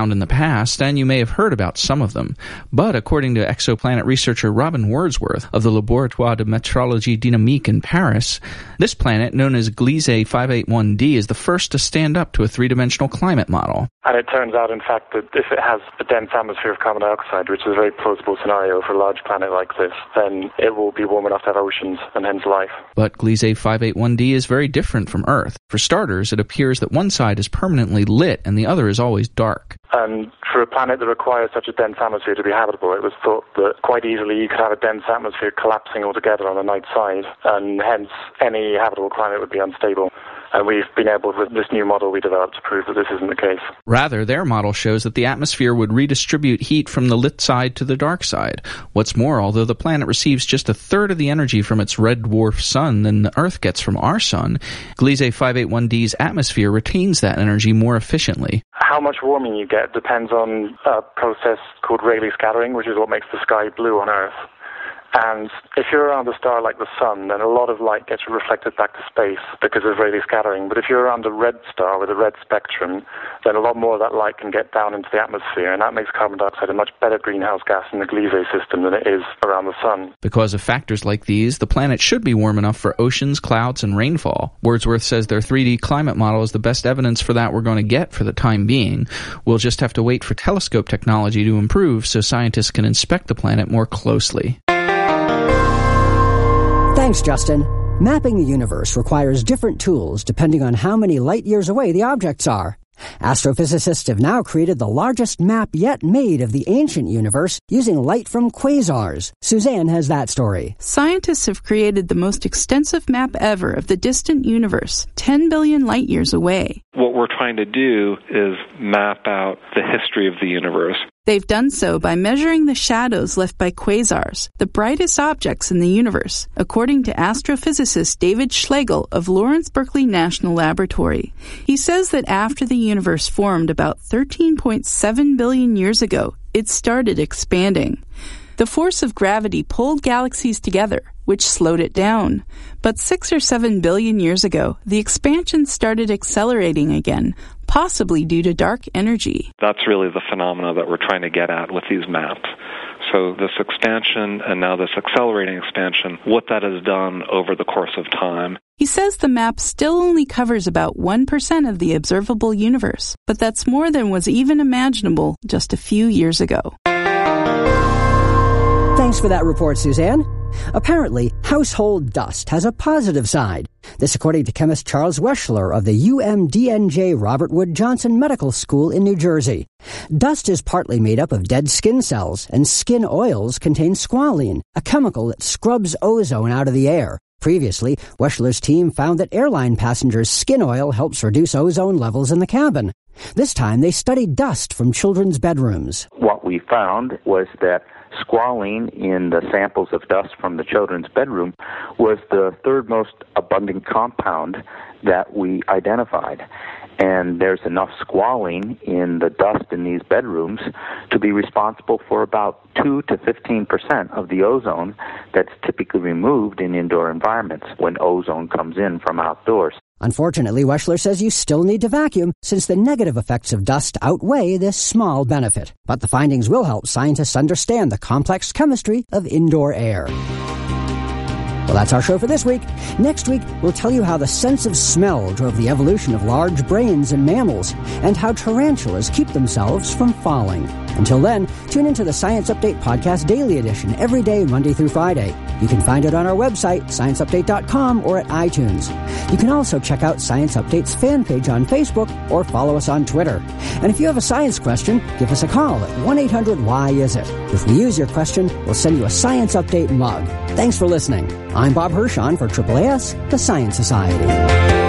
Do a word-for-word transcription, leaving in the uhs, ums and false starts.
in the past, and you may have heard about some of them. But according to exoplanet researcher Robin Wordsworth of the Laboratoire de Météorologie Dynamique in Paris, this planet, known as Gliese five eighty-one d, is the first to stand up to a three-dimensional climate model. And it turns out, in fact, that if it has a dense atmosphere of carbon dioxide, which is a very plausible scenario for a large planet like this, then it will be warm enough to have oceans and hence life. But Gliese five eighty-one d is very different from Earth. For starters, it appears that one side is permanently lit and the other is always dark. And for a planet that requires such a dense atmosphere to be habitable, it was thought that quite easily you could have a dense atmosphere collapsing altogether on the night side, and hence any habitable climate would be unstable. And we've been able, with this new model we developed, to prove that this isn't the case. Rather, their model shows that the atmosphere would redistribute heat from the lit side to the dark side. What's more, although the planet receives just a third of the energy from its red dwarf sun than the Earth gets from our sun, Gliese five eighty-one d's atmosphere retains that energy more efficiently. How much warming you get depends on a process called Rayleigh scattering, which is what makes the sky blue on Earth. And if you're around a star like the sun, then a lot of light gets reflected back to space because of Rayleigh scattering. But if you're around a red star with a red spectrum, then a lot more of that light can get down into the atmosphere, and that makes carbon dioxide a much better greenhouse gas in the Gliese system than it is around the sun. Because of factors like these, the planet should be warm enough for oceans, clouds, and rainfall. Wordsworth says their three D climate model is the best evidence for that we're going to get for the time being. We'll just have to wait for telescope technology to improve so scientists can inspect the planet more closely. Thanks, Justin. Mapping the universe requires different tools depending on how many light years away the objects are. Astrophysicists have now created the largest map yet made of the ancient universe using light from quasars. Suzanne has that story. Scientists have created the most extensive map ever of the distant universe, ten billion light years away. What we're trying to do is map out the history of the universe. They've done so by measuring the shadows left by quasars, the brightest objects in the universe, according to astrophysicist David Schlegel of Lawrence Berkeley National Laboratory. He says that after the universe formed about thirteen point seven billion years ago, it started expanding. The force of gravity pulled galaxies together, which slowed it down. But six or seven billion years ago, the expansion started accelerating again, possibly due to dark energy. That's really the phenomena that we're trying to get at with these maps. So this expansion and now this accelerating expansion, what that has done over the course of time. He says the map still only covers about one percent of the observable universe, but that's more than was even imaginable just a few years ago. Thanks for that report, Suzanne. Apparently, household dust has a positive side. This according to chemist Charles Weschler of the U M D N J Robert Wood Johnson Medical School in New Jersey. Dust is partly made up of dead skin cells, and skin oils contain squalene, a chemical that scrubs ozone out of the air. Previously, Weschler's team found that airline passengers' skin oil helps reduce ozone levels in the cabin. This time, they studied dust from children's bedrooms. What we found was that squalene in the samples of dust from the children's bedroom was the third most abundant compound that we identified. And there's enough squalene in the dust in these bedrooms to be responsible for about two to fifteen percent of the ozone that's typically removed in indoor environments when ozone comes in from outdoors. Unfortunately, Weschler says you still need to vacuum since the negative effects of dust outweigh this small benefit. But the findings will help scientists understand the complex chemistry of indoor air. Well, that's our show for this week. Next week, we'll tell you how the sense of smell drove the evolution of large brains in mammals and how tarantulas keep themselves from falling. Until then, tune into the Science Update Podcast Daily Edition every day, Monday through Friday. You can find it on our website, science update dot com, or at iTunes. You can also check out Science Update's fan page on Facebook or follow us on Twitter. And if you have a science question, give us a call at one eight hundred why is it. If we use your question, we'll send you a Science Update mug. Thanks for listening. I'm Bob Hirschon for A A S, the Science Society.